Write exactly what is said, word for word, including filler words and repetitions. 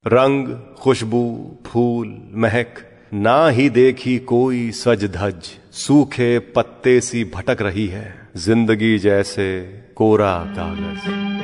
रंग, खुशबू, फूल, महक ना ही देखी कोई सज धज, सूखे पत्ते सी भटक रही है जिंदगी जैसे कोरा कागज।